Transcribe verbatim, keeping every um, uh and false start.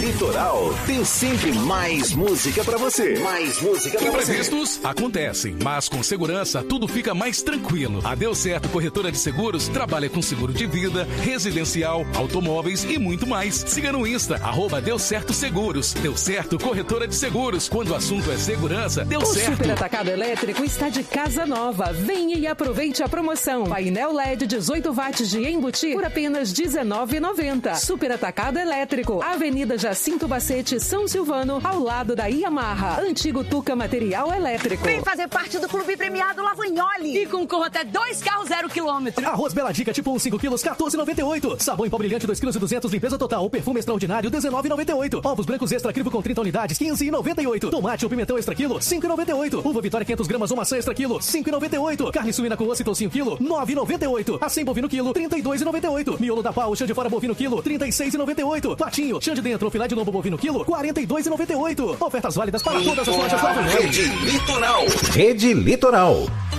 Litoral tem sempre mais música pra você. Mais música pra você. Imprevistos acontecem, mas com segurança tudo fica mais tranquilo. A Deu Certo Corretora de Seguros trabalha com seguro de vida, residencial, automóveis e muito mais. Siga no Insta, arroba Deu Certo Seguros. Deu Certo Corretora de Seguros. Quando o assunto é segurança, deu o certo. O Super Atacado Elétrico está de casa nova. Venha e aproveite a promoção. Painel L E D dezoito watts de embutir por apenas dezenove reais e noventa centavos. Super Atacado Elétrico. Avenida Jacinto Bacete, São Silvano, ao lado da Yamaha. Antigo Tuca Material Elétrico. Vem fazer parte do Clube Premiado Lavagnoli. E concorra até dois carros zero quilômetro. Arroz Bela Dica tipo um cinco quilos, quatorze reais e noventa e oito centavos. Sabão em pó brilhante dois quilos e duzentos, limpeza total. Perfume extraordinário, dezenove reais e noventa e oito centavos. Ovos brancos extra crivo com trinta unidades, quinze reais e noventa e oito centavos. Tomate ou pimentão extra quilo, cinco reais e noventa e oito centavos. Uva Vitória quinhentas gramas ou maçã extra quilo, cinco reais e noventa e oito centavos. Carne suína com osso e toucinho quilo, nove reais e noventa e oito centavos. Acém bovino quilo, trinta e dois reais e noventa e oito centavos. Miolo da pau, chã de fora bovino quilo, trinta e seis reais e noventa e oito centavos. Patinho, chã de dentro, filé de lombo bovino quilo, quarenta e dois reais e noventa e oito centavos. Ofertas válidas para todas as lojas Litoral. Rede Litoral. Rede Litoral.